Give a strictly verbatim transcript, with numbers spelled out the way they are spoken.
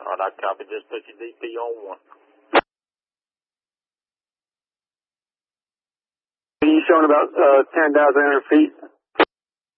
All right, I copy. Just put your D P on one. Are you showing about uh, ten thousand eight hundred feet